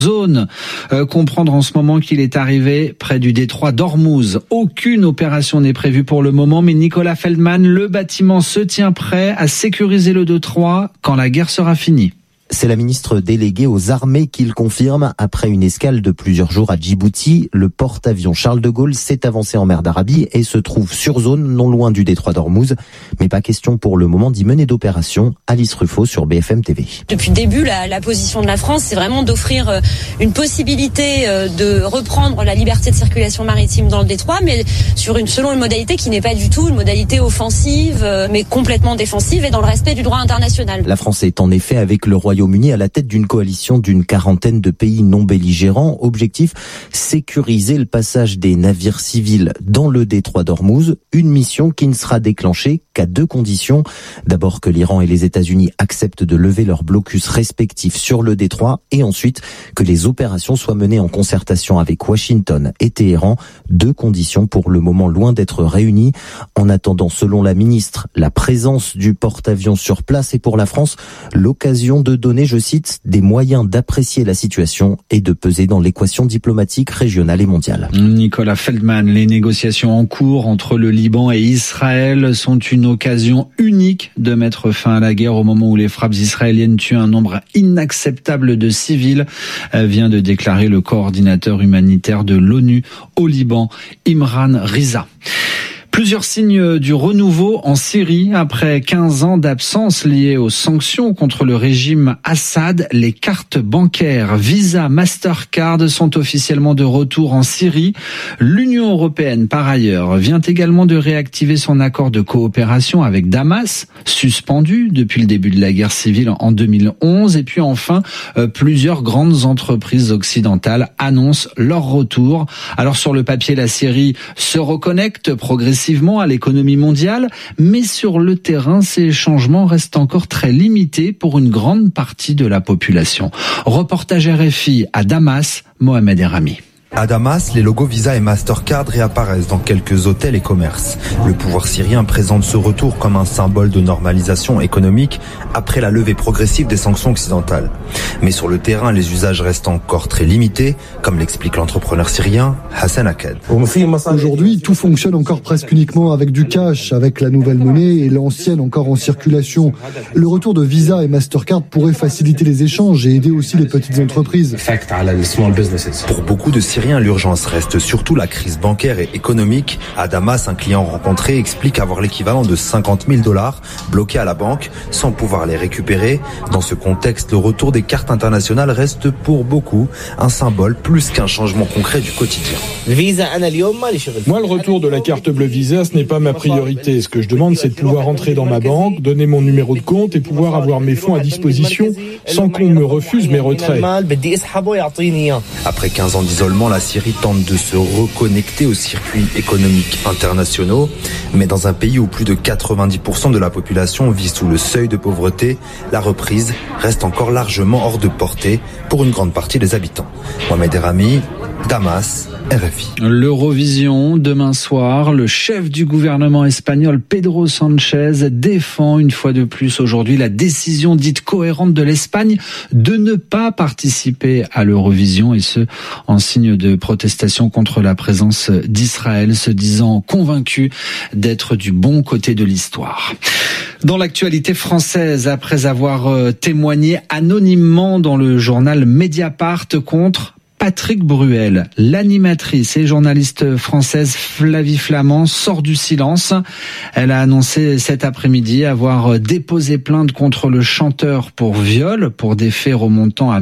zone. Comprendre en ce moment qu'il est arrivé près du détroit d'Ormuz. Aucune opération n'est prévue pour le moment, mais Nicolas Feldman, le bâtiment se tient prêt à sécuriser le détroit quand la guerre sera finie. C'est la ministre déléguée aux armées qui le confirme. Après une escale de plusieurs jours à Djibouti, le porte-avions Charles de Gaulle s'est avancé en mer d'Arabie et se trouve sur zone, non loin du détroit d'Ormuz. Mais pas question pour le moment d'y mener d'opération. Alice Ruffo sur BFM TV. Depuis le début, la position de la France, c'est vraiment d'offrir une possibilité de reprendre la liberté de circulation maritime dans le détroit, mais selon une modalité qui n'est pas du tout une modalité offensive, mais complètement défensive et dans le respect du droit international. La France est en effet avec le Royaume-Uni à la tête d'une coalition d'une quarantaine de pays non belligérants. Objectif, sécuriser le passage des navires civils dans le détroit d'Ormuz. Une mission qui ne sera déclenchée qu'à deux conditions. D'abord que l'Iran et les États-Unis acceptent de lever leurs blocus respectifs sur le détroit et ensuite que les opérations soient menées en concertation avec Washington et Téhéran. Deux conditions pour le moment loin d'être réunies. En attendant, selon la ministre, la présence du porte-avions sur place est pour la France l'occasion de donner, je cite, des moyens d'apprécier la situation et de peser dans l'équation diplomatique régionale et mondiale. Nicolas Feldman, les négociations en cours entre le Liban et Israël sont une occasion unique de mettre fin à la guerre au moment où les frappes israéliennes tuent un nombre inacceptable de civils, vient de déclarer le coordinateur humanitaire de l'ONU au Liban, Imran Riza. Plusieurs signes du renouveau en Syrie. Après 15 ans d'absence liée aux sanctions contre le régime Assad, les cartes bancaires Visa, Mastercard sont officiellement de retour en Syrie. L'Union européenne, par ailleurs, vient également de réactiver son accord de coopération avec Damas, suspendu depuis le début de la guerre civile en 2011. Et puis enfin, plusieurs grandes entreprises occidentales annoncent leur retour. Alors sur le papier, la Syrie se reconnecte progressivement à l'économie mondiale, mais sur le terrain, ces changements restent encore très limités pour une grande partie de la population. Reportage RFI à Damas, Mohamed Erami. À Damas, les logos Visa et Mastercard réapparaissent dans quelques hôtels et commerces. Le pouvoir syrien présente ce retour comme un symbole de normalisation économique après la levée progressive des sanctions occidentales. Mais sur le terrain, les usages restent encore très limités, comme l'explique l'entrepreneur syrien Hassan Aked. Aujourd'hui, tout fonctionne encore presque uniquement avec du cash, avec la nouvelle monnaie et l'ancienne encore en circulation. Le retour de Visa et Mastercard pourrait faciliter les échanges et aider aussi les petites entreprises. Pour beaucoup de Syriens, l'urgence reste surtout la crise bancaire et économique. À Damas, un client rencontré explique avoir l'équivalent de $50 000 bloqués à la banque sans pouvoir les récupérer. Dans ce contexte, le retour des cartes internationales reste pour beaucoup un symbole plus qu'un changement concret du quotidien. Moi, le retour de la carte bleue Visa, ce n'est pas ma priorité. Ce que je demande, c'est de pouvoir entrer dans ma banque, donner mon numéro de compte et pouvoir avoir mes fonds à disposition sans qu'on me refuse mes retraits. Après 15 ans d'isolement, la Syrie tente de se reconnecter aux circuits économiques internationaux, mais dans un pays où plus de 90% de la population vit sous le seuil de pauvreté, la reprise reste encore largement hors de portée pour une grande partie des habitants. Mohamed Erami, Damas, RFI. L'Eurovision, demain soir, le chef du gouvernement espagnol Pedro Sánchez défend une fois de plus aujourd'hui la décision dite cohérente de l'Espagne de ne pas participer à l'Eurovision, et ce en signe de protestation contre la présence d'Israël, se disant convaincu d'être du bon côté de l'histoire. Dans l'actualité française, après avoir témoigné anonymement dans le journal Mediapart contre Patrick Bruel, l'animatrice et journaliste française Flavie Flament sort du silence. Elle a annoncé cet après-midi avoir déposé plainte contre le chanteur pour viol, pour des faits remontant à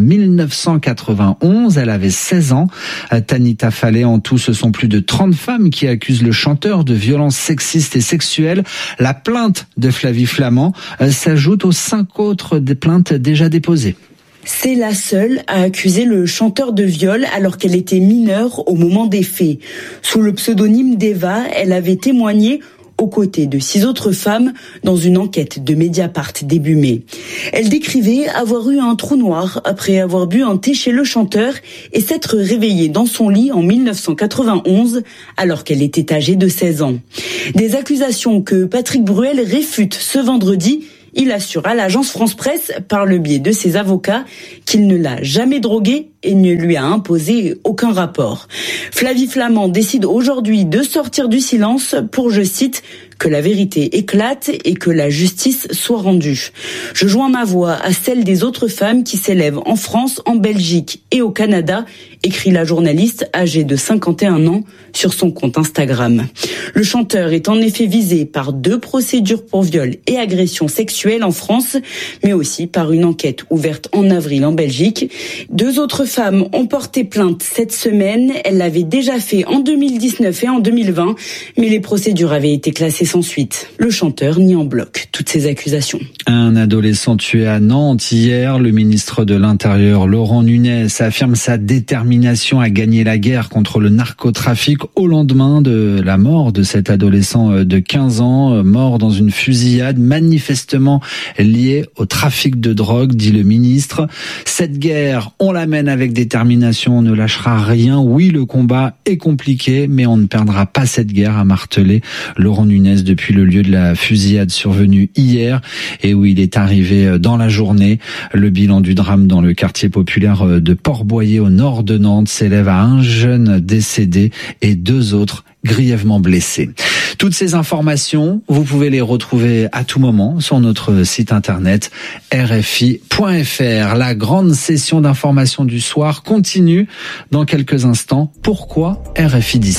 1991. Elle avait 16 ans. Tanita Fallet, en tout, ce sont plus de 30 femmes qui accusent le chanteur de violences sexistes et sexuelles. La plainte de Flavie Flament s'ajoute aux 5 autres plaintes déjà déposées. C'est la seule à accuser le chanteur de viol alors qu'elle était mineure au moment des faits. Sous le pseudonyme d'Eva, elle avait témoigné aux côtés de 6 autres femmes dans une enquête de Mediapart début mai. Elle décrivait avoir eu un trou noir après avoir bu un thé chez le chanteur et s'être réveillée dans son lit en 1991 alors qu'elle était âgée de 16 ans. Des accusations que Patrick Bruel réfute ce vendredi. Il assure à l'agence France Presse, par le biais de ses avocats, qu'il ne l'a jamais droguée et ne lui a imposé aucun rapport. Flavie Flament décide aujourd'hui de sortir du silence pour, je cite, que la vérité éclate et que la justice soit rendue. Je joins ma voix à celle des autres femmes qui s'élèvent en France, en Belgique et au Canada, écrit la journaliste âgée de 51 ans sur son compte Instagram. Le chanteur est en effet visé par 2 procédures pour viol et agression sexuelle en France, mais aussi par une enquête ouverte en avril en Belgique. 2 autres femmes ont porté plainte cette semaine. Elles l'avaient déjà fait en 2019 et en 2020, mais les procédures avaient été classées sans suite. Le chanteur nie en bloc toutes ces accusations. Un adolescent tué à Nantes hier. Le ministre de l'Intérieur, Laurent Nunez, affirme sa détermination à gagner la guerre contre le narcotrafic au lendemain de la mort de cet adolescent de 15 ans, mort dans une fusillade manifestement liée au trafic de drogue, dit le ministre. Cette guerre, on la mène avec détermination, on ne lâchera rien. Oui, le combat est compliqué, mais on ne perdra pas cette guerre, a martelé Laurent Nunez depuis le lieu de la fusillade survenue hier et où il est arrivé dans la journée. Le bilan du drame dans le quartier populaire de Port-Boyer au nord de Nantes s'élève à 1 jeune décédé et 2 autres grièvement blessés. Toutes ces informations, vous pouvez les retrouver à tout moment sur notre site internet rfi.fr. La grande session d'information du soir continue dans quelques instants. Pourquoi RFI dit ça ?